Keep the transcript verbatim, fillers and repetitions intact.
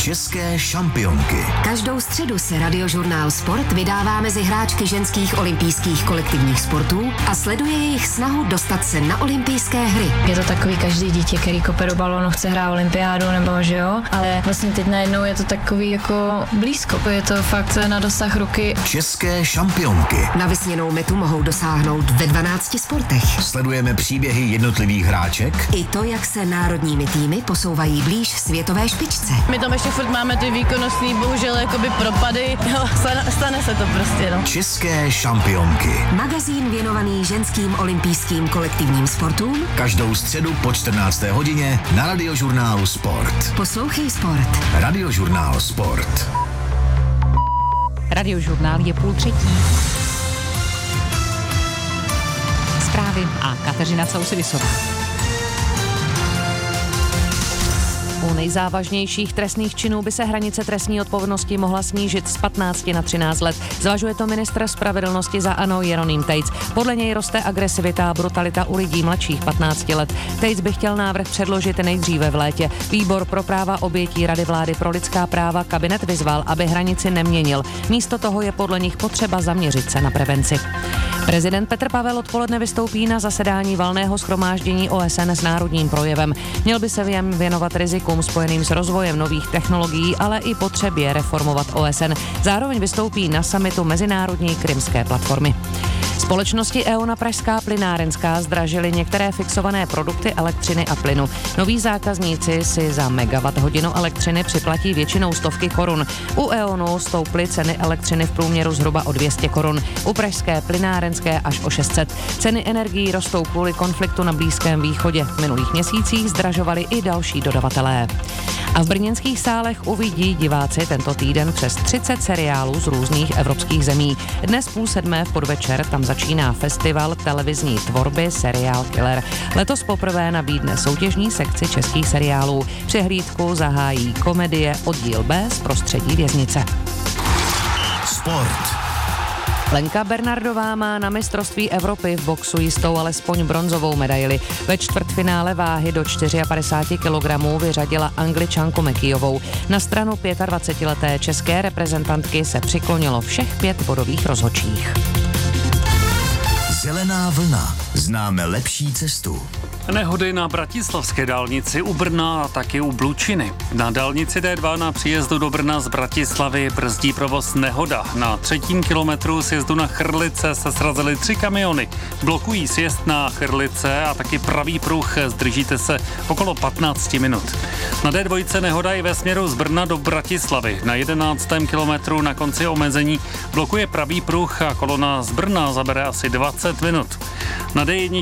České šampionky. Každou středu se Radiožurnál Sport vydává mezi hráčky ženských olympijských kolektivních sportů a sleduje jejich snahu dostat se na olympijské hry. Je to takový každý dítě, který kope do balónu, chce hrát olympiádu nebo že jo, ale vlastně teď najednou je to takový jako blízko. Je to fakt na dosah ruky. České šampionky. Na vysněnou metu mohou dosáhnout ve dvanácti sportech. Sledujeme příběhy jednotlivých hráček I to, jak se národními týmy posouvají blíž světové špičce. My tam ještě furt máme ty výkonnostní, bohužel jakoby propady. Jo, stane se to prostě, no. České šampionky. Magazín věnovaný ženským olympijským kolektivním sportům. Každou středu po čtrnácté hodině na Radiožurnálu Sport. Poslouchej sport. Radiožurnál Sport. Radiožurnál je půl třetí. Zprávy a Kateřina Causidisová. U nejzávažnějších trestných činů by se hranice trestní odpovědnosti mohla snížit z patnácti na třináct let. Zvažuje to ministr spravedlnosti za ANO Jeroným Tejc. Podle něj roste agresivita a brutalita u lidí mladších patnácti let. Tejc by chtěl návrh předložit nejdříve v létě. Výbor pro práva obětí Rady vlády pro lidská práva kabinet vyzval, aby hranici neměnil. Místo toho je podle nich potřeba zaměřit se na prevenci. Prezident Petr Pavel odpoledne vystoupí na zasedání valného shromáždění O S N s národním projevem. Měl by se v něm věnovat rizikům spojeným s rozvojem nových technologií, ale i potřebě reformovat O S N. Zároveň vystoupí na summitu Mezinárodní krymské platformy. Společnosti EONA Pražská plynárenská zdražily některé fixované produkty elektřiny a plynu. Noví zákazníci si za megawatt hodinu elektřiny připlatí většinou stovky korun. U EONu stouply ceny elektřiny v průměru zhruba o dvě stě korun. U Pražské plynárenské až o šest set. Ceny energií rostou kvůli konfliktu na Blízkém východě. V minulých měsících zdražovali i další dodavatelé. A v brněnských sálech uvidí diváci tento týden přes třicet seriálů z různých evropských zemí. Dnes půl sedmé v podvečer tam začíná festival televizní tvorby Seriál Killer. Letos poprvé nabídne soutěžní sekci českých seriálů. Přehlídku zahájí komedie Oddíl B z prostředí věznice. Sport. Lenka Bernardová má na mistrovství Evropy v boxu jistou alespoň bronzovou medaili. Ve čtvrtfinále váhy do padesát čtyři kilogramů vyřadila Angličanku Mekijovou. Na stranu dvacetipětileté české reprezentantky se přiklonilo všech pět bodových rozhodčích. Zelená vlna. Známe lepší cestu. Nehody na bratislavské dálnici u Brna a taky u Blučiny. Na dálnici D dva na příjezdu do Brna z Bratislavy brzdí provoz nehoda. Na třetím kilometru sjezdu na Chrlice se srazily tři kamiony. Blokují sjezd na Chrlice a taky pravý pruh. Zdržíte se okolo patnáct minut. Na D dva nehoda i ve směru z Brna do Bratislavy. Na jedenáctém kilometru na konci omezení blokuje pravý pruh a kolona z Brna zabere asi dvacet minut. Na D jedna